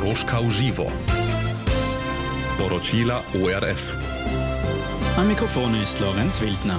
Roška v živo. Poročila ORF. Am Mikrofon ist Lorenz Wildner.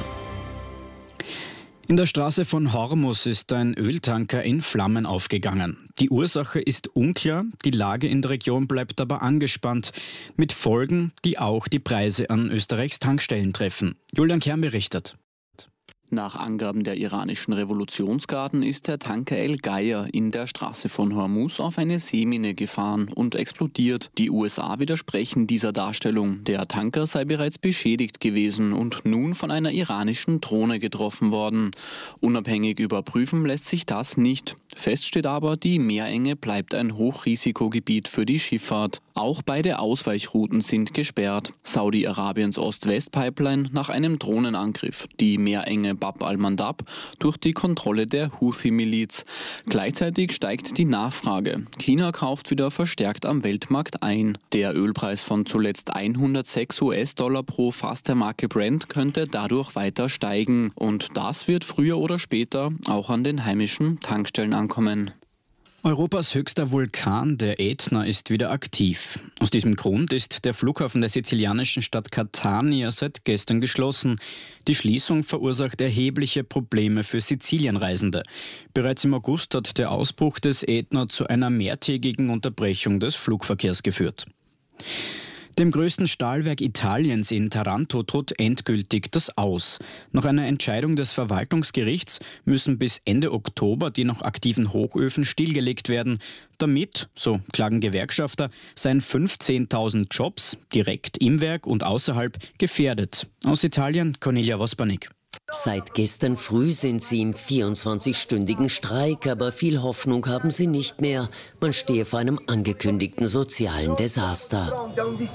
In der Straße von Hormus ist ein Öltanker in Flammen aufgegangen. Die Ursache ist unklar, die Lage in der Region bleibt aber angespannt, mit Folgen, die auch die Preise an Österreichs Tankstellen treffen. Julian Kern berichtet. Nach Angaben der iranischen Revolutionsgarden ist der Tanker El Geier in der Straße von Hormuz auf eine Seemine gefahren und explodiert. Die USA widersprechen dieser Darstellung. Der Tanker sei bereits beschädigt gewesen und nun von einer iranischen Drohne getroffen worden. Unabhängig überprüfen lässt sich das nicht. Fest steht aber, die Meerenge bleibt ein Hochrisikogebiet für die Schifffahrt. Auch beide Ausweichrouten sind gesperrt. Saudi-Arabiens Ost-West-Pipeline nach einem Drohnenangriff. Die Meerenge Bab al-Mandab durch die Kontrolle der Houthi-Miliz. Gleichzeitig steigt die Nachfrage. China kauft wieder verstärkt am Weltmarkt ein. Der Ölpreis von zuletzt 106 US-Dollar pro Fass der Marke Brent könnte dadurch weiter steigen. Und das wird früher oder später auch an den heimischen Tankstellen ankommen. Europas höchster Vulkan, der Ätna, ist wieder aktiv. Aus diesem Grund ist der Flughafen der sizilianischen Stadt Catania seit gestern geschlossen. Die Schließung verursacht erhebliche Probleme für Sizilienreisende. Bereits im August hat der Ausbruch des Ätna zu einer mehrtägigen Unterbrechung des Flugverkehrs geführt. Dem größten Stahlwerk Italiens in Taranto droht endgültig das Aus. Nach einer Entscheidung des Verwaltungsgerichts müssen bis Ende Oktober die noch aktiven Hochöfen stillgelegt werden. Damit, so klagen Gewerkschafter, seien 15.000 Jobs direkt im Werk und außerhalb gefährdet. Aus Italien, Cornelia Vospanik. Seit gestern früh sind sie im 24-stündigen Streik, aber viel Hoffnung haben sie nicht mehr. Man stehe vor einem angekündigten sozialen Desaster.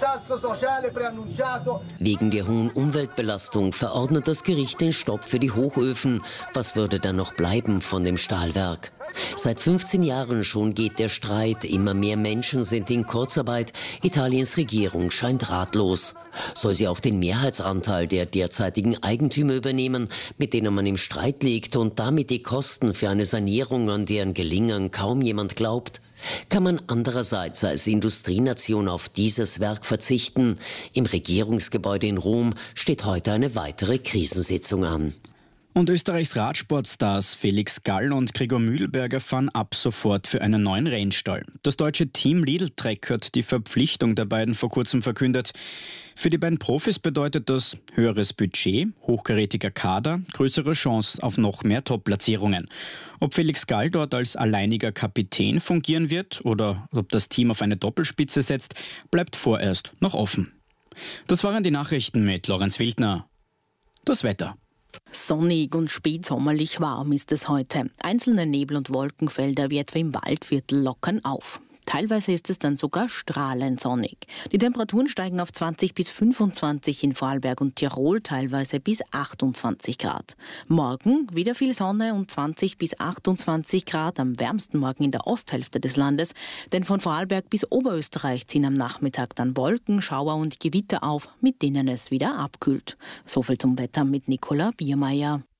Wegen der hohen Umweltbelastung verordnet das Gericht den Stopp für die Hochöfen. Was würde dann noch bleiben von dem Stahlwerk? Seit 15 Jahren schon geht der Streit. Immer mehr Menschen sind in Kurzarbeit. Italiens Regierung scheint ratlos. Soll sie auch den Mehrheitsanteil der derzeitigen Eigentümer übernehmen, mit denen man im Streit liegt, und damit die Kosten für eine Sanierung, an deren Gelingen kaum jemand glaubt? Kann man andererseits als Industrienation auf dieses Werk verzichten? Im Regierungsgebäude in Rom steht heute eine weitere Krisensitzung an. Und Österreichs Radsportstars Felix Gall und Gregor Mühlberger fahren ab sofort für einen neuen Rennstall. Das deutsche Team Lidl Trek hat die Verpflichtung der beiden vor kurzem verkündet. Für die beiden Profis bedeutet das höheres Budget, hochkarätiger Kader, größere Chance auf noch mehr Top-Platzierungen. Ob Felix Gall dort als alleiniger Kapitän fungieren wird oder ob das Team auf eine Doppelspitze setzt, bleibt vorerst noch offen. Das waren die Nachrichten mit Lorenz Wildner. Das Wetter. Sonnig und spätsommerlich warm ist es heute. Einzelne Nebel- und Wolkenfelder wie etwa im Waldviertel lockern auf. Teilweise ist es dann sogar strahlend sonnig. Die Temperaturen steigen auf 20 bis 25 in Vorarlberg und Tirol, teilweise bis 28 Grad. Morgen wieder viel Sonne und 20 bis 28 Grad, am wärmsten morgen in der Osthälfte des Landes. Denn von Vorarlberg bis Oberösterreich ziehen am Nachmittag dann Wolken, Schauer und Gewitter auf, mit denen es wieder abkühlt. Soviel zum Wetter mit Nicola Biermeier.